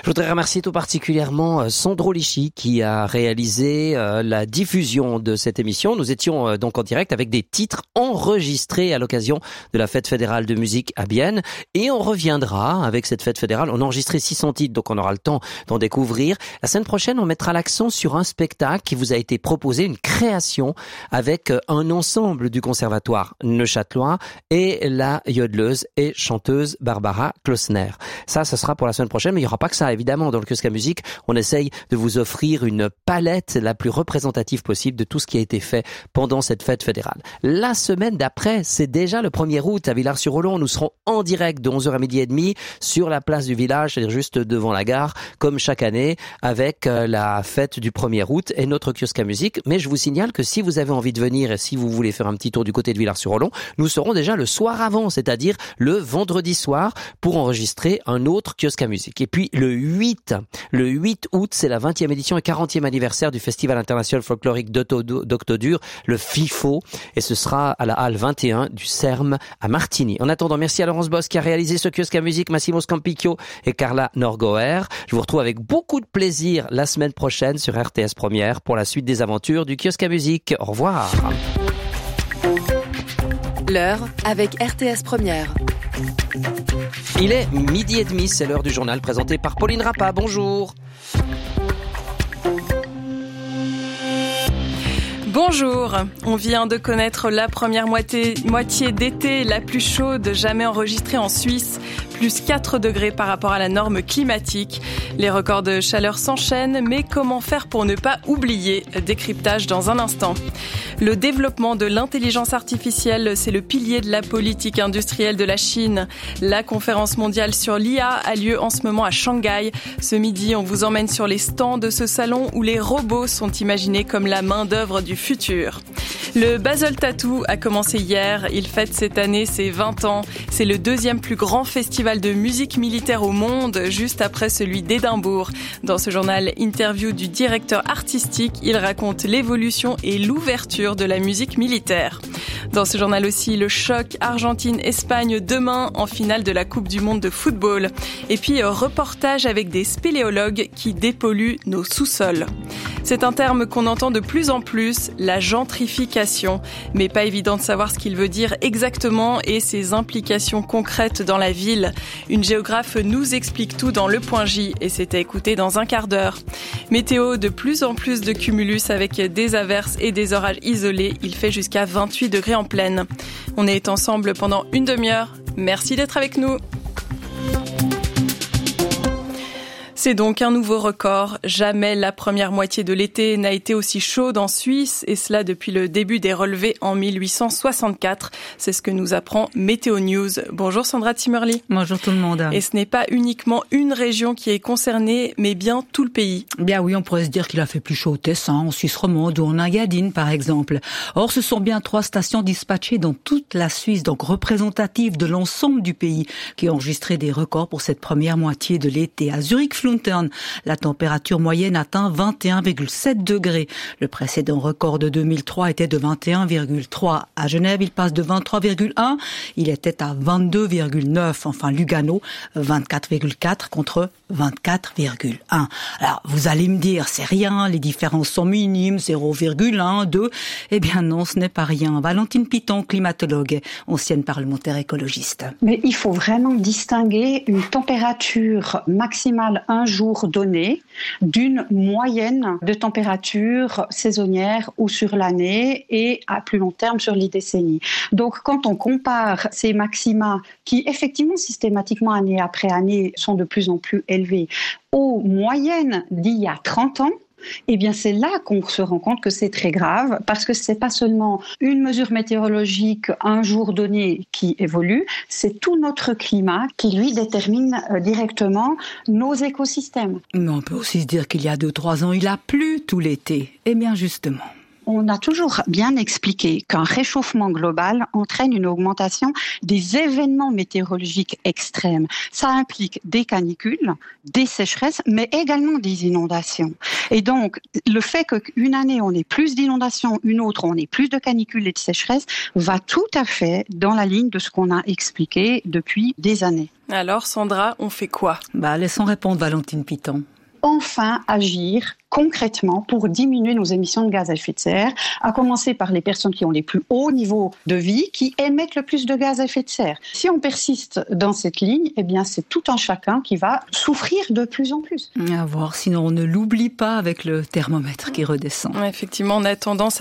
Je voudrais remercier tout particulièrement Sandro Lichy qui a réalisé la diffusion de cette émission. Nous étions donc en direct avec des titres enregistrés à l'occasion de la fête fédérale de musique à Bienne. Et on reviendra avec cette fête fédérale. On a enregistré 600 titres, donc on aura le temps d'en découvrir. La semaine prochaine, on mettra l'accent sur un spectacle qui vous a été proposé, une création avec un ensemble du conservatoire neuchâtelois et la yodeleuse et chanteuse Barbara Klosner. Ça sera pour la semaine prochaine, mais il n'y aura pas que ça, évidemment. Dans le kiosque à musique, on essaye de vous offrir une palette la plus représentative possible de tout ce qui a été fait pendant cette fête fédérale. La semaine d'après, c'est déjà le 1er août à Villars-sur-Olon. Nous serons en direct de 11h à midi et demi sur la place du village, c'est-à-dire juste devant la gare, comme chaque année, avec la fête du 1er août et notre kiosque à musique. Mais je vous signale que si vous avez envie de venir et si vous voulez faire un petit tour du côté de Villars-sur-Olon, nous serons déjà le soir avant, c'est-à-dire le vendredi soir, pour enregistrer un autre kiosque à musique. Et puis le 8 août, c'est la 20e édition et 40e anniversaire du Festival international folklorique d'Octodur, le FIFO, et ce sera à la halle 21 du CERM à Martigny. En attendant, merci à Laurence Boss qui a réalisé ce kiosque à musique, Massimo Scampicchio et Carla Norgoer. Je vous retrouve avec beaucoup de plaisir la semaine prochaine sur RTS Première pour la suite des aventures du kiosque à musique. Au revoir. L'heure avec RTS Première. Il est 12h30, c'est l'heure du journal présenté par Pauline Rappa. Bonjour. Bonjour, on vient de connaître la première moitié d'été la plus chaude jamais enregistrée en Suisse, plus 4 degrés par rapport à la norme climatique. Les records de chaleur s'enchaînent, mais comment faire pour ne pas oublier? Décryptage dans un instant. Le développement de l'intelligence artificielle, c'est le pilier de la politique industrielle de la Chine. La conférence mondiale sur l'IA a lieu en ce moment à Shanghai. Ce midi, on vous emmène sur les stands de ce salon où les robots sont imaginés comme la main-d'œuvre du futur. Le Basel Tattoo a commencé hier. Il fête cette année ses 20 ans. C'est le 2e plus grand festival de musique militaire au monde, juste après celui d'Édimbourg. Dans ce journal interview du directeur artistique, il raconte l'évolution et l'ouverture de la musique militaire. Dans ce journal aussi, le choc Argentine-Espagne demain en finale de la Coupe du Monde de football. Et puis, reportage avec des spéléologues qui dépolluent nos sous-sols. C'est un terme qu'on entend de plus en plus, la gentrification. Mais pas évident de savoir ce qu'il veut dire exactement et ses implications concrètes dans la ville. Une géographe nous explique tout dans Le Point J et c'est à écouter dans un quart d'heure. Météo, de plus en plus de cumulus avec des averses et des orages isolés. Il fait jusqu'à 28 degrés en pleine. On est ensemble pendant une demi-heure. Merci d'être avec nous. C'est donc un nouveau record. Jamais la première moitié de l'été n'a été aussi chaude en Suisse, et cela depuis le début des relevés en 1864. C'est ce que nous apprend Météo News. Bonjour Sandra Zimmerli. Bonjour tout le monde. Et ce n'est pas uniquement une région qui est concernée, mais bien tout le pays. Bien oui, on pourrait se dire qu'il a fait plus chaud au Tessin, en Suisse romande ou en Engadine par exemple. Or, ce sont bien 3 stations dispatchées dans toute la Suisse, donc représentatives de l'ensemble du pays, qui ont enregistré des records pour cette première moitié de l'été. À Zurich-Fluntern, la température moyenne atteint 21,7 degrés. Le précédent record de 2003 était de 21,3. À Genève, il passe de 23,1. Il était à 22,9. Enfin, Lugano, 24,4 contre 24,1. Alors, vous allez me dire, c'est rien, les différences sont minimes, 0,1, 2. Eh bien non, ce n'est pas rien. Valentine Piton, climatologue, ancienne parlementaire écologiste. Mais il faut vraiment distinguer une température maximale un jour donné d'une moyenne de température saisonnière ou sur l'année et à plus long terme sur les décennies. Donc quand on compare ces maxima qui effectivement systématiquement année après année sont de plus en plus élevés aux moyennes d'il y a 30 ans, eh bien c'est là qu'on se rend compte que c'est très grave parce que c'est pas seulement une mesure météorologique un jour donné qui évolue, c'est tout notre climat qui lui détermine directement nos écosystèmes. Mais on peut aussi se dire qu'il y a 2-3 ans, il a plu tout l'été. Eh bien justement. On a toujours bien expliqué qu'un réchauffement global entraîne une augmentation des événements météorologiques extrêmes. Ça implique des canicules, des sécheresses, mais également des inondations. Et donc, le fait qu'une année on ait plus d'inondations, une autre on ait plus de canicules et de sécheresses, va tout à fait dans la ligne de ce qu'on a expliqué depuis des années. Alors Sandra, on fait quoi ? Laissons répondre Valentine Piton. Enfin agir concrètement pour diminuer nos émissions de gaz à effet de serre, à commencer par les personnes qui ont les plus hauts niveaux de vie, qui émettent le plus de gaz à effet de serre. Si on persiste dans cette ligne, eh bien c'est tout un chacun qui va souffrir de plus en plus. À voir, sinon on ne l'oublie pas avec le thermomètre qui redescend. Effectivement, on a tendance